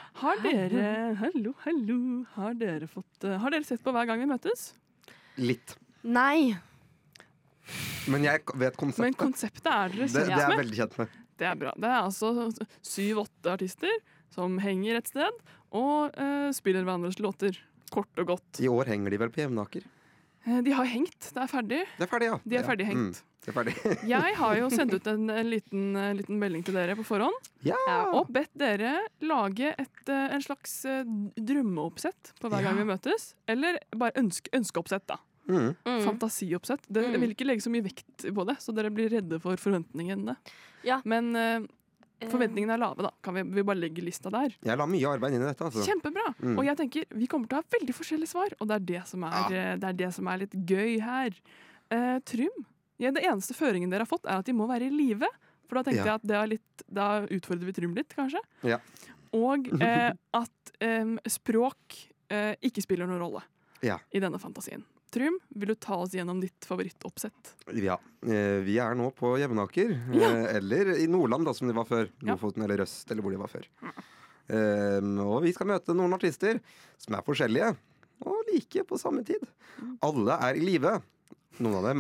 Har dere Har dere sett på Hver gang vi møtes? Litt. Nei. Men jeg vet konseptet. Men konseptet er dere det kjent er jeg med. veldig kjent med. Det er bra. Det er altså 7-8 artister som henger et sted og spiller hverandres låter. Kort og godt. I år henger de vel på Jevnaker? De har hengt. Det er ferdig. Det er ferdig, ja. De er ferdig hengt. Det er ferdig. Jeg har jo sendt ut en liten melding til dere på forhånd. Ja! Og bedt dere lage en slags drømmeoppsett på Hver gang vi møtes. Eller bare ønskeoppsett, da. Fantasioppsett. Jeg vil ikke legge så mye vekt på det, så dere blir redde for forventningene. Ja. Men forventningene er lave, da. Kan vi bare legge lista der? Jeg la mye arbeid inn i dette. Altså. Kjempebra! Og jeg tenker, vi kommer til å ha veldig forskjellige svar, og det er det som er litt gøy her. Trym, det eneste føringen dere har fått, er at de må være i live. For da tenkte jeg at da utfordrer vi Trym litt, kanskje. Ja. Og at språk ikke spiller noen rolle i denne fantasien. Trym, vil du ta oss gjennom ditt favorittoppsett? Ja, vi er nå på Jevnaker, eller i Nordland da, som det var før. Lofoten eller Røst, eller hvor de var før. Og vi skal møte noen artister som er forskjellige, og like på samme tid. Alle er i live. Noen av dem